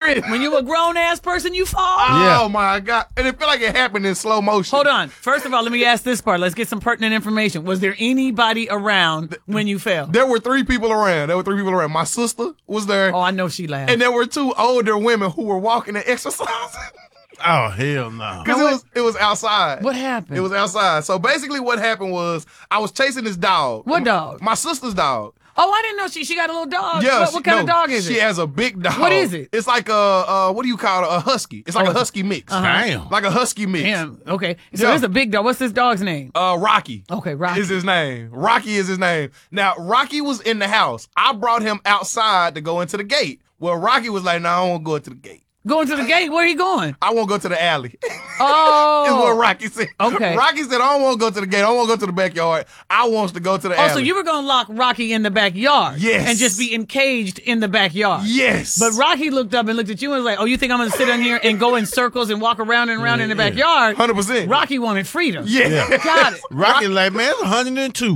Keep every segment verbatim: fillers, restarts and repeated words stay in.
trip. When you a grown ass person, you fall. Oh Yeah. my God. And it felt like it happened in slow motion. Hold on. First of all, let me ask this part. Let's get some pertinent information. Was there anybody around when you fell? There were three people around. There were three people around. My sister was there. Oh, I know she laughed. And there were two older women who were walking and exercising. Oh, hell no. Because it was it was outside. What happened? It was outside. So basically what happened was I was chasing this dog. What dog? My sister's dog. Oh, I didn't know she she got a little dog. Yeah, What, she- what kind of no, dog is She it? has a big dog. What is it? It's like a, uh, what do you call it? A husky. It's like Oh, a husky mix. Damn. Like a husky mix. Damn. Okay. So Yeah. it's a big dog. What's this dog's name? Uh, Rocky. Okay, Rocky. Is his name. Rocky is his name. Now, Rocky was in the house. I brought him outside to go into the gate. Well, Rocky was like, no, I don't want to go into the gate. Going to the gate? Where he going? I want to go to the alley. Oh. Is what Rocky said. Okay. Rocky said, I don't want to go to the gate. I don't want to go to the backyard. I want to go to the Oh, alley. so you were going to lock Rocky in the backyard. Yes. And just be encaged in the backyard. Yes. But Rocky looked up and looked at you and was like, oh, you think I'm going to sit in here and go in circles and walk around and around in the backyard? one hundred percent. Rocky wanted freedom. Yeah. Got it. Rocky like, man, it's one hundred two.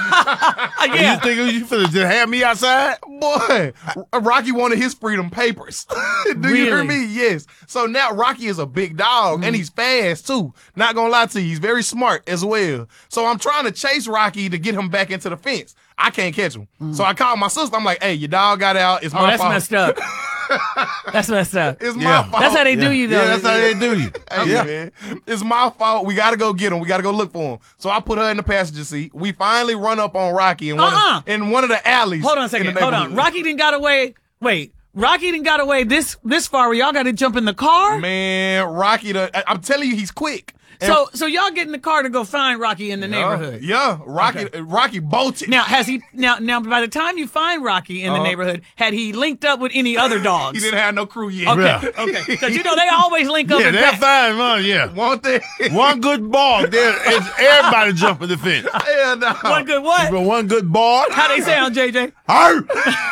Yeah. You think you finna just have me outside? Boy, Rocky wanted his freedom papers. Do you hear Really? me? Yes. So now Rocky is a big dog and he's fast too. Not gonna lie to you, he's very smart as well. So I'm trying to chase Rocky to get him back into the fence. I can't catch him. So I called my sister. I'm like, hey, your dog got out. It's Oh, my that's fault. messed up. That's messed up. It's Yeah. my fault. That's how they do you, though. Yeah, that's how they do you. Hey, Yeah. man, it's my fault. We got to go get him. We got to go look for him. So I put her in the passenger seat. We finally run up on Rocky in one, Uh-uh. of, in one of the alleys. Hold on a in second. the Hold on. neighborhood. Rocky didn't got away. Wait. Rocky didn't got away this this far where y'all got to jump in the car? Man, Rocky, the, I- I'm telling you, he's quick. And- So so y'all get in the car to go find Rocky in the neighborhood. Yeah, Rocky, Okay. Rocky bolted. Now has he now now by the time you find Rocky in the Uh-huh. neighborhood, had he linked up with any other dogs? he didn't have no crew yet. Okay, Yeah. okay. Because you know they always link up Yeah, and they're pack. fine, man. Yeah. One thing. One good ball, there, it's everybody jumping the fence. Hell no. One good what? But one good ball, How they sound, J J? Arr!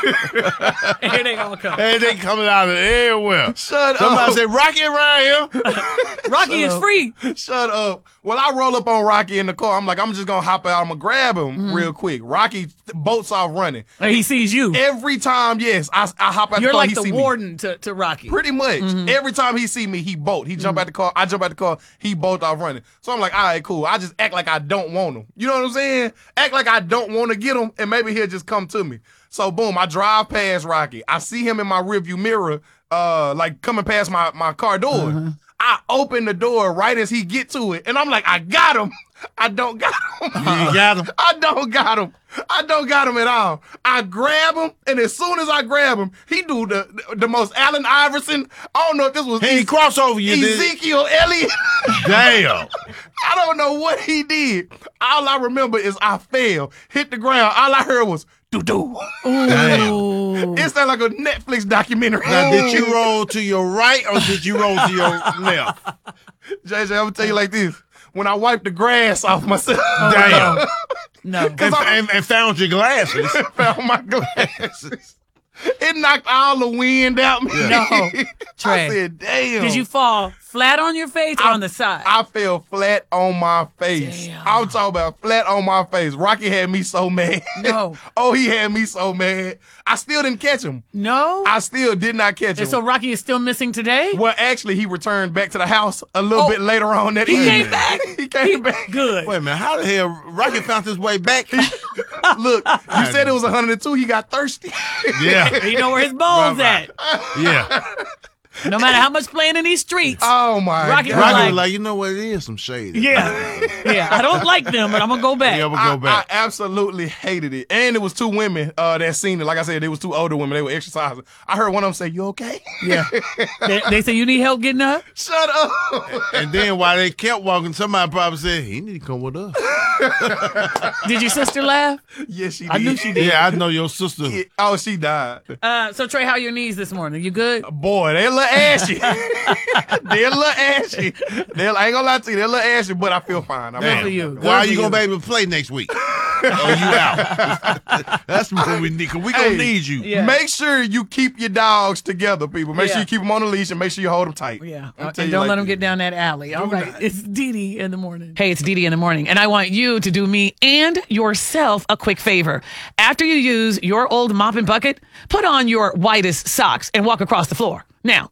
And here they all come. and they coming out of everywhere. Shut Somebody up. say, Rocky around here. Rocky is free. Shut up. Well, I roll up on Rocky in the car. I'm like, I'm just going to hop out. I'm going to grab him Mm-hmm. real quick. Rocky bolts off running. And he sees you. Every time, yes, I, I hop out You're the car, like he the see warden to, to Rocky. me. Pretty much. Mm-hmm. Every time he see me, he bolt. He jump out the car. I jump out the car. He bolt off running. So I'm like, all right, cool. I just act like I don't want him. You know what I'm saying? Act like I don't want to get him, and maybe he'll just come to me. So boom, I drive past Rocky. I see him in my rearview mirror, uh, like coming past my, my car door. Mm-hmm. I open the door right as he get to it, and I'm like, I got him. I don't got him. You got him. I don't got him. I don't got him at all. I grab him, and as soon as I grab him, he do the the most Allen Iverson. I don't know if this was He ain't Ez- cross over you, did he? Ezekiel Elliott. Damn. I don't know what he did. All I remember is I fell, hit the ground. All I heard was doo doo. Ooh. It sounded like a Netflix documentary. Now, did you roll to your right or did you roll to your left? J J, I'm gonna tell you like this. When I wiped the grass off myself, Damn. No. And, and, and found your glasses. found my glasses. It knocked all the wind out me. No. I Trey. said, damn. Did you fall flat on your face or on the side? I fell flat on my face. Damn. I'm talking about flat on my face. Rocky had me so mad. No. Oh, he had me so mad. I still didn't catch him. no? I still did not catch him. And so Rocky is still missing today? Well, actually, he returned back to the house a little Oh, bit later on that he evening. came back? He came back. Good. Wait a minute, how the hell Rocky found his way back? Look, you said it was one hundred two. He got thirsty. Yeah, You know where his bones Right, at. yeah. No matter how much playing in these streets. Oh, my Rocky God. was Rocky like- was like, you know what, it is some shade. yeah. Yeah. I don't like them, but I'm going to go back. Yeah, we'll I, go back. I absolutely hated it. And it was two women uh, that seen it. Like I said, it was two older women. They were exercising. I heard one of them say, you okay? Yeah. they, they say you need help getting up? Shut up. And then while they kept walking, somebody probably said, he need to come with us. Did your sister laugh? Yes, she did. I knew she did. Yeah, I know your sister. Yeah. Oh, she died. Uh, so, Trey, how are your knees this morning? You good? Boy, they a little ashy. They're a little ashy. They're, I ain't gonna lie to you, they're a little ashy, but I feel fine. I'm Good fine. for you. Why are Good you for going to be able to play next week? Oh, you out. That's what we need, because we going to Hey. need you. Yeah. Make sure you keep your dogs together, people. Make Yeah. sure you keep them on the leash and make sure you hold them tight. Yeah, I'll uh, tell and you don't like let them this. get down that alley. All Do right, not. it's Dee Dee in the morning. Hey, it's Dee Dee in the morning, and I want you to do me and yourself a quick favor. After you use your old mop and bucket, put on your whitest socks and walk across the floor. Now,